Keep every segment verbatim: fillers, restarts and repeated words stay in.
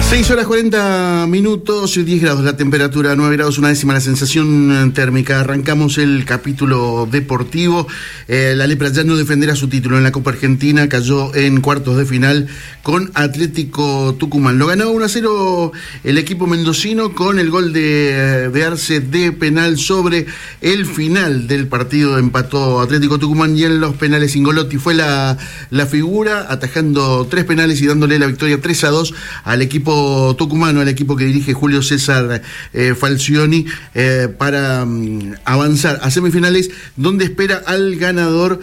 seis horas cuarenta minutos, diez grados la temperatura, nueve grados una décima la sensación térmica. Arrancamos el capítulo deportivo. Eh, la Lepra ya no defenderá su título en la Copa Argentina, cayó en cuartos de final con Atlético Tucumán. Lo ganó uno a cero el equipo mendocino con el gol de, de Arce de penal sobre el final del partido. Empató Atlético Tucumán y en los penales Ingolotti fue la, la figura, atajando tres penales y dándole la victoria tres a dos al equipo tucumano, al equipo que dirige Julio César eh, Falcioni, eh, para um, avanzar a semifinales, donde espera al ganador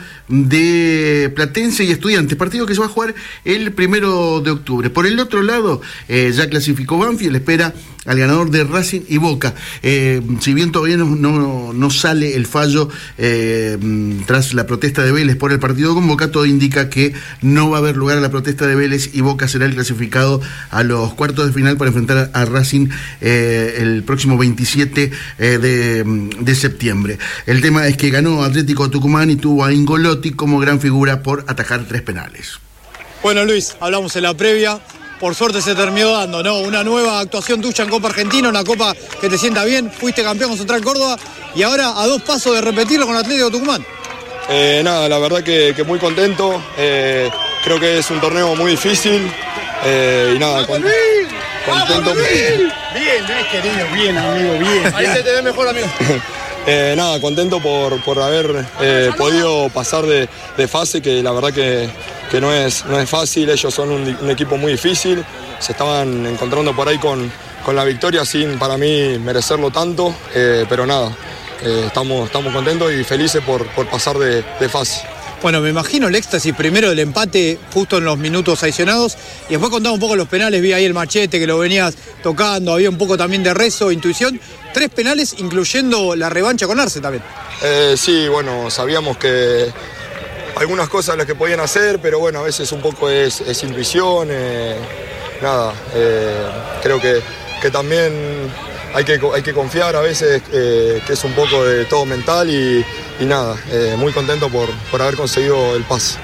de Platense y Estudiantes, partido que se va a jugar el primero de octubre. Por el otro lado, eh, ya clasificó Banfield, espera al ganador de Racing y Boca. Eh, si bien todavía no, no, no sale el fallo eh, tras la protesta de Vélez por el partido con Boca, todo indica que no va a haber lugar a la protesta de Vélez y Boca será el clasificado a los cuartos de final para enfrentar a Racing eh, el próximo veintisiete eh, de, de septiembre. El tema es que ganó Atlético Tucumán y tuvo a Ingolotti como gran figura por atajar tres penales. Bueno, Luis, hablamos en la previa. Por suerte se terminó dando, ¿no? Una nueva actuación tuya en Copa Argentina, una copa que te sienta bien, fuiste campeón con Central Córdoba y ahora a dos pasos de repetirlo con Atlético Tucumán. Eh, nada, la verdad que, que muy contento, eh, creo que es un torneo muy difícil eh, y nada, con, contento. Bien, bien, querido, bien, amigo, bien. Ahí se te ve mejor, amigo. eh, nada, contento por, por haber eh, podido pasar de, de fase, que la verdad que... que no es, no es fácil, ellos son un, un equipo muy difícil, se estaban encontrando por ahí con, con la victoria sin para mí merecerlo tanto, eh, pero nada, eh, estamos, estamos contentos y felices por, por pasar de, de fase. Bueno, me imagino el éxtasis primero del empate justo en los minutos adicionados y después contaba un poco los penales, vi ahí el machete que lo venías tocando, había un poco también de rezo, intuición, tres penales incluyendo la revancha con Arce también. Eh, sí, bueno, sabíamos que algunas cosas las que podían hacer, pero bueno, a veces un poco es, es intuición, eh, nada, eh, creo que, que también hay que, hay que confiar a veces, eh, que es un poco de todo mental y, y nada, eh, muy contento por, por haber conseguido el pase.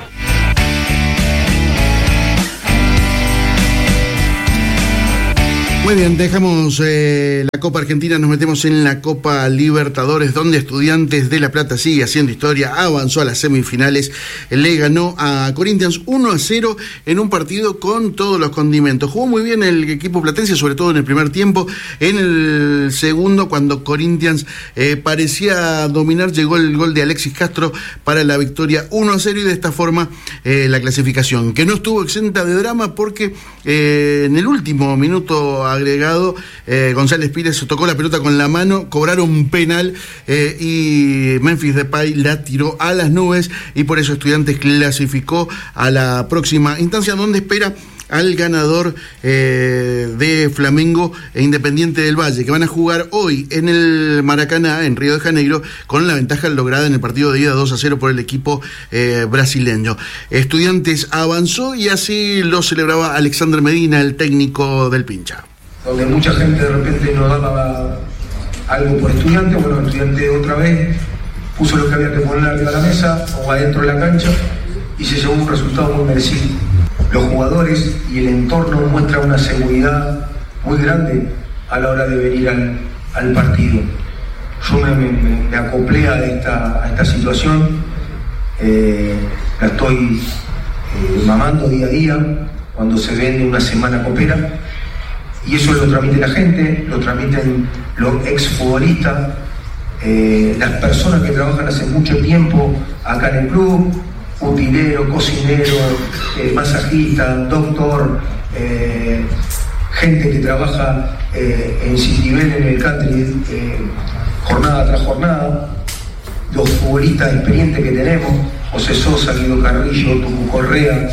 Muy bien, dejamos eh, la Copa Argentina, nos metemos en la Copa Libertadores, donde Estudiantes de La Plata sigue haciendo historia, avanzó a las semifinales, le ganó a Corinthians uno a cero en un partido con todos los condimentos. Jugó muy bien el equipo platense, sobre todo en el primer tiempo. En el segundo, cuando Corinthians eh, parecía dominar, llegó el gol de Alexis Castro para la victoria uno a cero y de esta forma eh, la clasificación, que no estuvo exenta de drama porque eh, en el último minuto agregado, eh, González Pires tocó la pelota con la mano, cobraron un penal eh, y Memphis Depay la tiró a las nubes y por eso Estudiantes clasificó a la próxima instancia, donde espera al ganador eh, de Flamengo e Independiente del Valle, que van a jugar hoy en el Maracaná, en Río de Janeiro, con la ventaja lograda en el partido de ida dos a cero por el equipo eh, brasileño. Estudiantes avanzó y así lo celebraba Alexander Medina, el técnico del Pincha. Donde mucha gente de repente no daba algo por Estudiante, bueno, Estudiante otra vez puso lo que había que poner arriba de la mesa o adentro de la cancha y se llevó un resultado muy merecido. Los jugadores y el entorno muestran una seguridad muy grande a la hora de venir al, al partido. Yo me, me, me acoplé a esta, a esta situación, eh, la estoy eh, mamando día a día cuando se vende una semana copera. Y eso lo transmite la gente, lo transmiten los exfutbolistas, eh, las personas que trabajan hace mucho tiempo acá en el club, utilero, cocinero, eh, masajista, doctor, eh, gente que trabaja eh, en Citibel, en el country, eh, jornada tras jornada, los futbolistas experientes que tenemos, José Sosa, Guido Carrillo, Tucu Correa,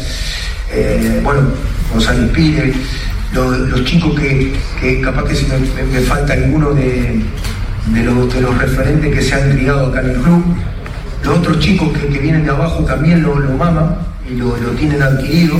eh, bueno, González Pires, Los, los chicos que, que capaz que si me, me, me falta alguno de, de, los, de los referentes que se han criado acá en el club, los otros chicos que, que vienen de abajo también lo, lo maman y lo, lo tienen adquirido,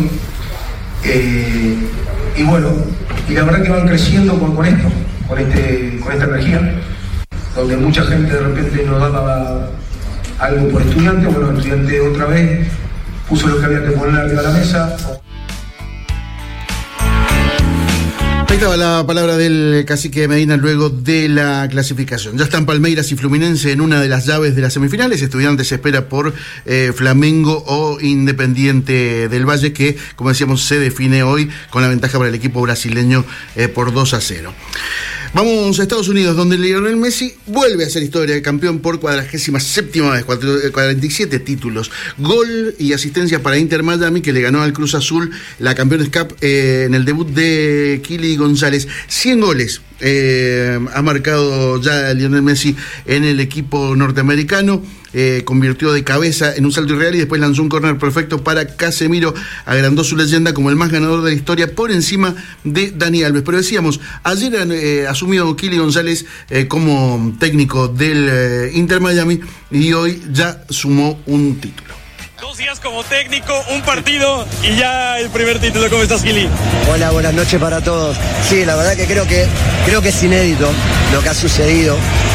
eh, y bueno, y la verdad que van creciendo con, con esto, con, este, con esta energía, donde mucha gente de repente no daba algo por Estudiante, bueno, Estudiante otra vez puso lo que había que poner arriba de la mesa. estaba la palabra del cacique de Medina luego de la clasificación. Ya están Palmeiras y Fluminense en una de las llaves de las semifinales. Estudiantes se espera por eh, Flamengo o Independiente del Valle, que, como decíamos, se define hoy con la ventaja para el equipo brasileño eh, por dos a cero. Vamos a Estados Unidos, donde Lionel Messi vuelve a hacer historia, campeón por cuadragésima séptima vez, cuarenta y siete títulos, gol y asistencia para Inter Miami, que le ganó al Cruz Azul la Campeones Cup eh, en el debut de Kili González. cien goles eh, ha marcado ya Lionel Messi en el equipo norteamericano. Eh, convirtió de cabeza en un salto irreal y después lanzó un córner perfecto para Casemiro. Agrandó su leyenda como el más ganador de la historia por encima de Dani Alves. Pero decíamos, ayer eh, asumió Kili González eh, como técnico del eh, Inter Miami y hoy ya sumó un título. Dos días como técnico, un partido y ya el primer título. ¿Cómo estás, Kili? Hola, buenas noches para todos. Sí, la verdad que creo que creo que es inédito lo que ha sucedido.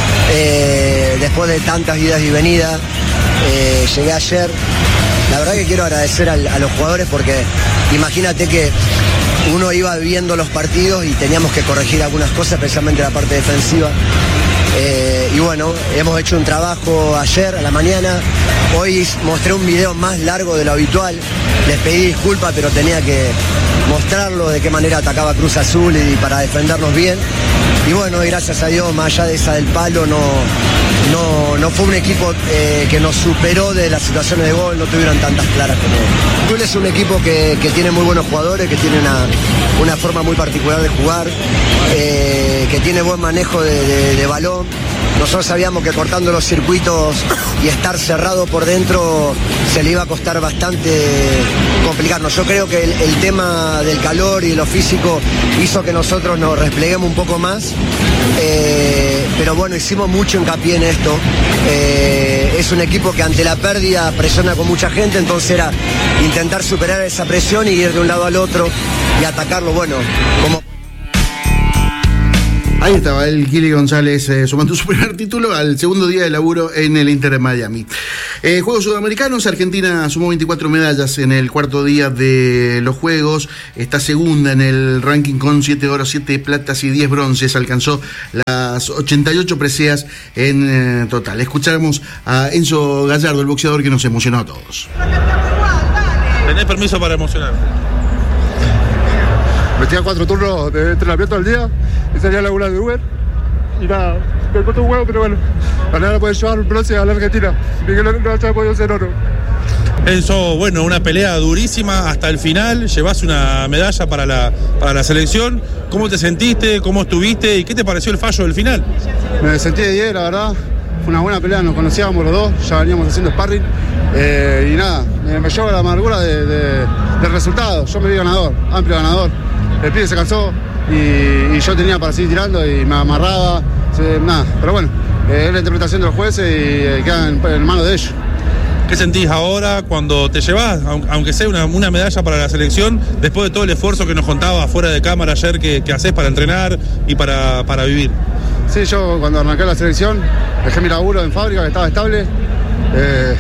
Eh, después de tantas idas y venidas, eh, llegué ayer. La verdad que quiero agradecer a, a los jugadores porque imagínate que uno iba viendo los partidos y teníamos que corregir algunas cosas, especialmente la parte defensiva. Eh, y bueno, hemos hecho un trabajo ayer a la mañana. Hoy mostré un video más largo de lo habitual. Les pedí disculpas, pero tenía que mostrarlo de qué manera atacaba Cruz Azul y para defendernos bien. Y bueno, gracias a Dios, más allá de esa del palo, no, no, no fue un equipo eh, que nos superó de las situaciones de gol, no tuvieron tantas claras como... Azul es un equipo que, que tiene muy buenos jugadores, que tiene una, una forma muy particular de jugar, eh, que tiene buen manejo de, de, de balón. Nosotros sabíamos que cortando los circuitos y estar cerrado por dentro se le iba a costar bastante complicarnos. Yo creo que el, el tema del calor y lo físico hizo que nosotros nos repleguemos un poco más, eh, pero bueno, hicimos mucho hincapié en esto. Eh, es un equipo que ante la pérdida presiona con mucha gente, entonces era intentar superar esa presión y ir de un lado al otro y atacarlo, bueno, como... Ahí estaba el Kili González eh, sumando su primer título al segundo día de laburo en el Inter de Miami. Eh, Juegos Sudamericanos, Argentina sumó veinticuatro medallas en el cuarto día de los Juegos, está segunda en el ranking con siete oros, siete platas y diez bronces, alcanzó las ochenta y ocho preseas en eh, total. Escuchamos a Enzo Gallardo, el boxeador que nos emocionó a todos. ¿Tenés permiso para emocionar? Metía cuatro turnos de entrenamiento al día y salía a la una de Uber y nada, me cortó un huevo, pero bueno, ahora poder llevar un bronce a la Argentina, Miguel no haya podido ser oro. Enzo, bueno, una pelea durísima hasta el final, llevas una medalla para la, para la selección. ¿Cómo te sentiste? ¿Cómo estuviste? ¿Y qué te pareció el fallo del final? Me sentí de diez, la verdad, fue una buena pelea, nos conocíamos los dos, ya veníamos haciendo sparring eh, y nada, me, me lleva la amargura de, de, del resultado. Yo me vi ganador, amplio ganador. El pibe se cansó y, y yo tenía para seguir tirando y me amarraba, se, nada, pero bueno, eh, es la interpretación de los jueces y eh, queda en, en manos de ellos. ¿Qué sentís ahora cuando te llevas, aunque sea una, una medalla para la selección, después de todo el esfuerzo que nos contaba fuera de cámara ayer que, que haces para entrenar y para, para vivir? Sí, yo cuando arranqué la selección dejé mi laburo en fábrica que estaba estable. Eh,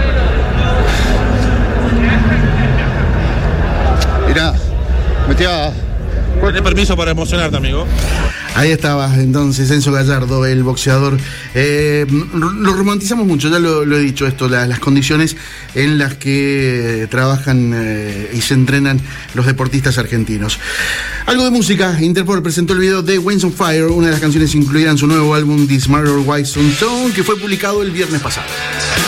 y nada, metía... Tenés permiso para emocionarte, amigo. Ahí estaba entonces Enzo Gallardo, el boxeador. Eh, lo romantizamos mucho, ya lo, lo he dicho esto, la, las condiciones en las que trabajan eh, y se entrenan los deportistas argentinos. Algo de música, Interpol presentó el video de Wings on Fire, una de las canciones incluidas en su nuevo álbum This Murder White Stone, que fue publicado el viernes pasado.